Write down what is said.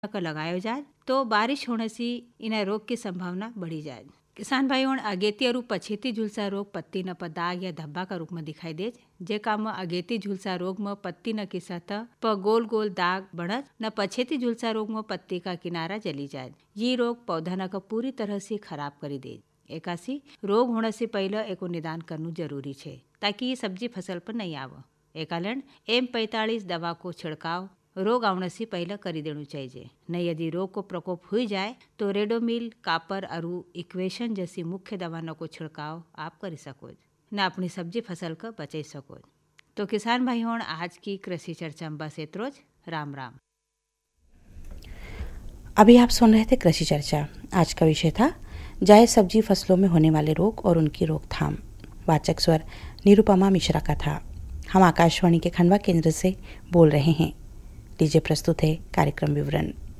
का लगायो जाए तो बारिश होने से इन रोग की संभावना बढ़ी जाए। किसान भाइयों, अगेती और पछेती झुलसा रोग पत्ती न पर दाग या धब्बा का रूप में दिखाई दे। जे काम अगेती झुलसा रोग में पत्ती न की सतह पर गोल गोल दाग बढ़त न पछेती झुलसा रोग में पत्ती का किनारा जली जाए। ये रोग पौधा न का पूरी तरह से खराब कर दे। एकासी रोग होने से पहले एको निदान करना जरूरी है ताकि ये सब्जी फसल पर नहीं आवे। एकालन M45 दवा को छिड़काव रोग आने से पहले करी देना चाहिए। नहीं यदि रोग को प्रकोप हो जाए तो रेडोमिल, कापर और इक्वेशन जैसी मुख्य दवाओं को छिड़काव आप कर सको न अपनी सब्जी फसल को बचा सको। तो किसान भाइयों, आज की कृषि चर्चा में बस इतरोज। राम राम। अभी आप सुन रहे थे कृषि चर्चा। आज का विषय था जायद सब्जी फसलों में होने वाले रोग और उनकी रोकथाम। वाचक स्वर निरुपमा मिश्रा का था। हम आकाशवाणी के खंडवा केंद्र से बोल रहे हैं। लीजिए प्रस्तुत है कार्यक्रम विवरण।